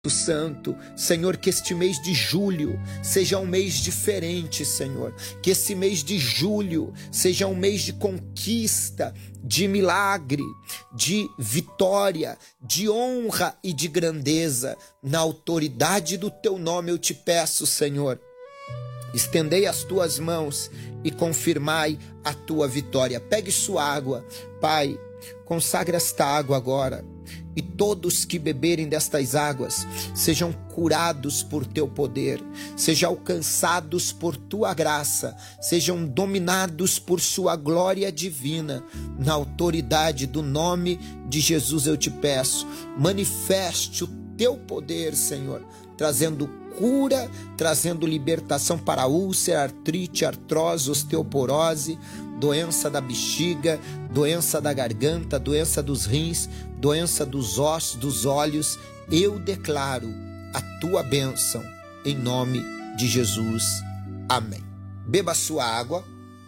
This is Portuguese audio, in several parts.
Santo, Senhor, que este mês de julho seja um mês diferente, Senhor, que esse mês de julho seja um mês de conquista, de milagre, de vitória, de honra e de grandeza. Na autoridade do teu nome eu te peço, Senhor, estendei as tuas mãos e confirmai a tua vitória. Pegue sua água, Pai, consagre esta água agora, e todos que beberem destas águas sejam curados por teu poder, sejam alcançados por tua graça, sejam dominados por sua glória divina. Na autoridade do nome de Jesus eu te peço, manifeste o teu poder, Senhor, trazendo cura, trazendo libertação para úlcera, artrite, artrose, osteoporose, doença da bexiga, doença da garganta, doença dos rins, doença dos ossos, dos olhos. Eu declaro a tua bênção em nome de Jesus. Amém. Beba sua água,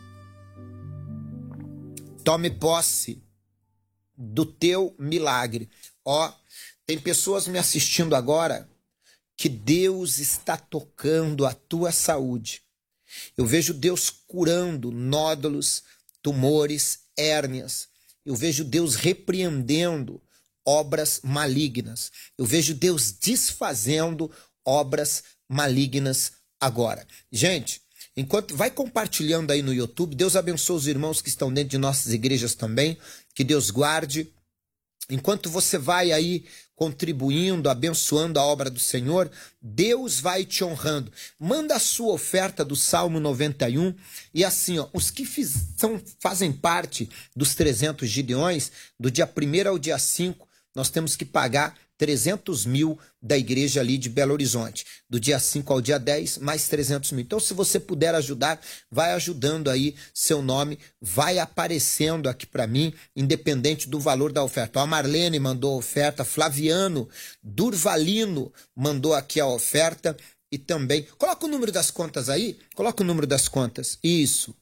tome posse do teu milagre. Tem pessoas me assistindo agora que Deus está tocando a tua saúde. Eu vejo Deus curando nódulos, tumores, hérnias. Eu vejo Deus repreendendo obras malignas. Eu vejo Deus desfazendo obras malignas agora. Gente, enquanto vai compartilhando aí no YouTube, Deus abençoe os irmãos que estão dentro de nossas igrejas também, que Deus guarde. Enquanto você vai aí contribuindo, abençoando a obra do Senhor, Deus vai te honrando. Manda a sua oferta do Salmo 91 e assim, os que fazem parte dos 300 Gideões, do dia 1º ao dia 5, nós temos que pagar 300 mil da igreja ali de Belo Horizonte. Do dia 5 ao dia 10, mais 300 mil. Então, se você puder ajudar, vai ajudando aí, seu nome vai aparecendo aqui para mim, independente do valor da oferta. A Marlene mandou a oferta, Flaviano Durvalino mandou aqui a oferta e também... Coloca o número das contas aí, coloca o número das contas. Isso.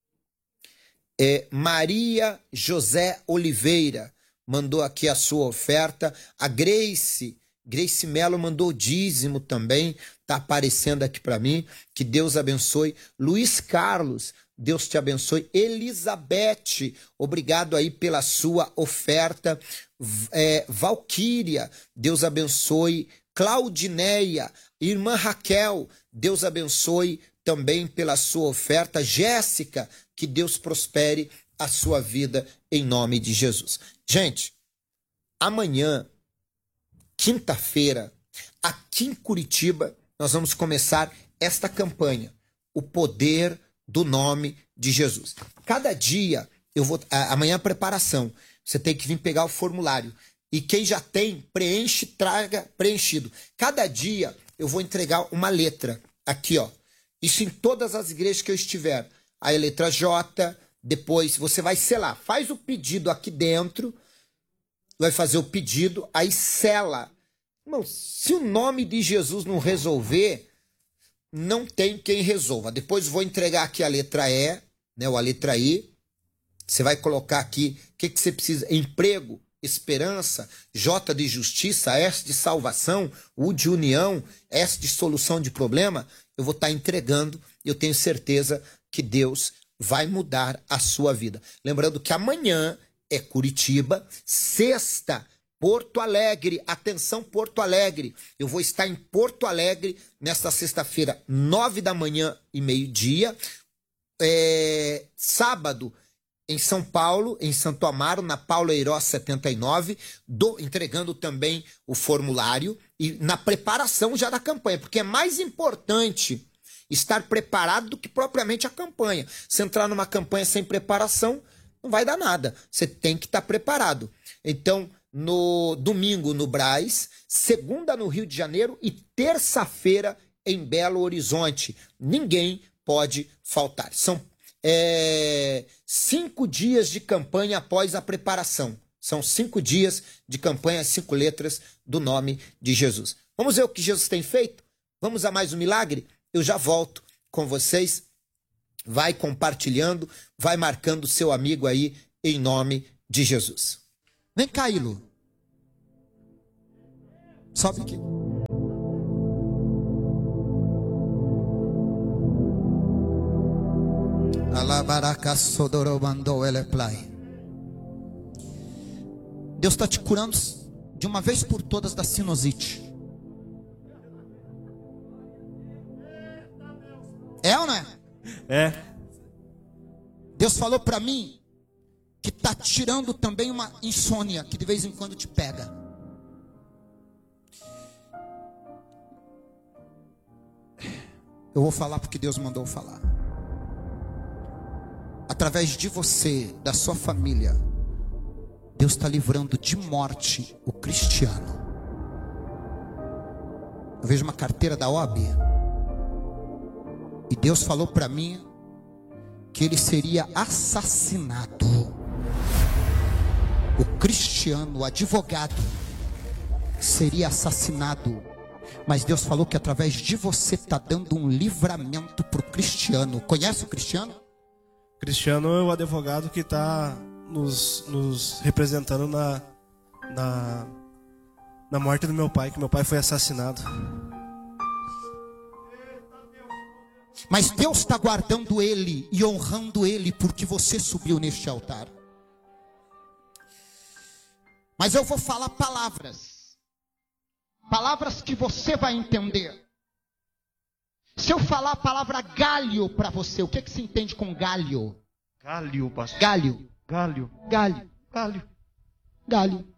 Maria José Oliveira mandou aqui a sua oferta. A Grace Melo mandou dízimo também, tá aparecendo aqui para mim. Que Deus abençoe. Luiz Carlos, Deus te abençoe. Elizabeth, obrigado aí pela sua oferta. Valquíria, Deus abençoe. Claudineia, irmã Raquel, Deus abençoe também pela sua oferta. Jéssica, que Deus prospere a sua vida em nome de Jesus. Gente, amanhã, quinta-feira, aqui em Curitiba, nós vamos começar esta campanha, o poder do nome de Jesus. Cada dia, amanhã a preparação, você tem que vir pegar o formulário. E quem já tem, preenche, traga preenchido. Cada dia eu vou entregar uma letra, aqui isso em todas as igrejas que eu estiver. A letra J. Depois você vai selar, faz o pedido aqui dentro, vai fazer o pedido, aí sela. Irmão, se o nome de Jesus não resolver, não tem quem resolva. Depois vou entregar aqui a letra E, ou a letra I. Você vai colocar aqui o que você precisa: emprego, esperança, J de justiça, S de salvação, U de união, S de solução de problema. Eu vou estar entregando e eu tenho certeza que Deus vai mudar a sua vida. Lembrando que amanhã é Curitiba, sexta, Porto Alegre. Atenção, Porto Alegre. Eu vou estar em Porto Alegre nesta sexta-feira, 9 da manhã e meio-dia. Sábado, em São Paulo, em Santo Amaro, na Paulo Heirós 79, entregando também o formulário e na preparação já da campanha, porque é mais importante estar preparado do que propriamente a campanha. Se entrar numa campanha sem preparação, não vai dar nada. Você tem que estar preparado. Então, no domingo no Brás, segunda no Rio de Janeiro e terça-feira em Belo Horizonte. Ninguém pode faltar. São 5 dias de campanha após a preparação. São 5 dias de campanha, 5 letras do nome de Jesus. Vamos ver o que Jesus tem feito? Vamos a mais um milagre? Eu já volto com vocês. Vai compartilhando, vai marcando seu amigo aí em nome de Jesus. Vem cá, Ilo. Sobe aqui. Deus está te curando de uma vez por todas da sinusite. É ou não é? É. Deus falou para mim que está tirando também uma insônia que de vez em quando te pega. Eu vou falar porque Deus mandou falar. Através de você, da sua família, Deus está livrando de morte o Cristiano. Eu vejo uma carteira da OAB. E Deus falou para mim que ele seria assassinado. O Cristiano, o advogado, seria assassinado. Mas Deus falou que através de você está dando um livramento para o Cristiano. Conhece o Cristiano? Cristiano é o advogado que está nos representando na morte do meu pai, que meu pai foi assassinado. Mas Deus está guardando ele e honrando ele porque você subiu neste altar. Mas eu vou falar palavras que você vai entender. Se eu falar a palavra galho para você, o que você entende com galho? Galho, pastor. Galho. Galho. Galho. Galho. Galho.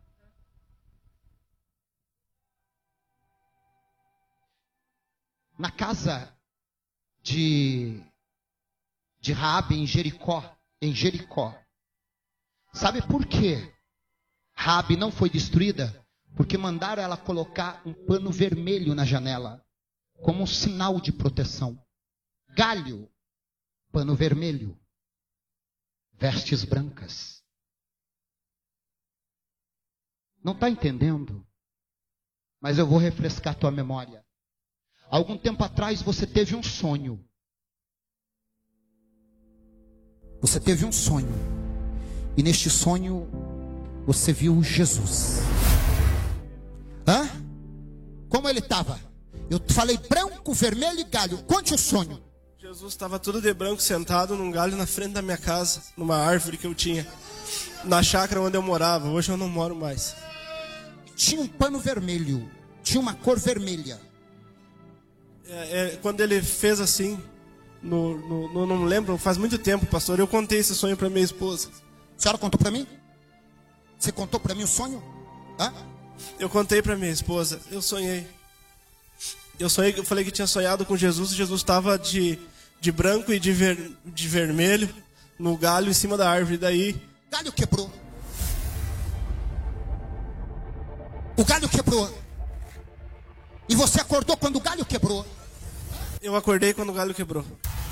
Na casa de Raabe em Jericó. Sabe por quê Raabe não foi destruída? Porque mandaram ela colocar um pano vermelho na janela, como um sinal de proteção. Galho, pano vermelho, vestes brancas. Não está entendendo? Mas eu vou refrescar tua memória. Algum tempo atrás você teve um sonho. Você teve um sonho. E neste sonho você viu Jesus. Hã? Como ele estava? Eu falei branco, vermelho e galho. Conte o sonho. Jesus estava tudo de branco, sentado num galho na frente da minha casa, numa árvore que eu tinha, na chácara onde eu morava. Hoje eu não moro mais. Tinha um pano vermelho, tinha uma cor vermelha. Quando ele fez assim, não lembro, faz muito tempo, pastor, eu contei esse sonho para minha esposa. A senhora contou para mim? Você contou para mim o sonho? Hã? Eu contei para minha esposa, eu sonhei. Eu falei que tinha sonhado com Jesus, e Jesus estava de branco e de vermelho, no galho em cima da árvore. Daí o galho quebrou. O galho quebrou. E você acordou quando o galho quebrou? Eu acordei quando o galho quebrou.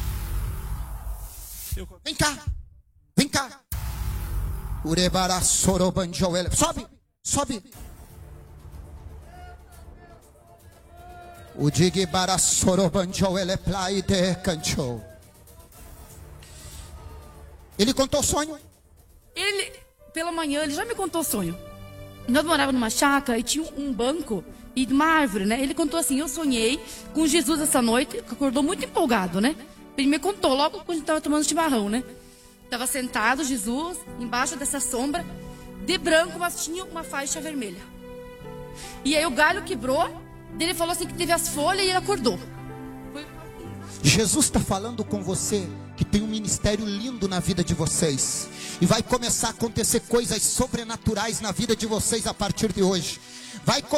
Vem cá. Vem cá. Sobe. Sobe. O Digibara Sorobanjo ele plai de cancho. Ele contou o sonho? Pela manhã, ele já me contou o sonho. Nós morávamos numa chácara e tinha um banco e uma árvore, né? Ele contou assim: eu sonhei com Jesus essa noite, acordou muito empolgado, né? Ele me contou logo quando a gente estava tomando chimarrão, né? Estava sentado Jesus embaixo dessa sombra de branco, mas tinha uma faixa vermelha. E aí o galho quebrou. Ele falou assim que teve as folhas e ele acordou. Jesus está falando com você que tem um ministério lindo na vida de vocês. E vai começar a acontecer coisas sobrenaturais na vida de vocês a partir de hoje. Vai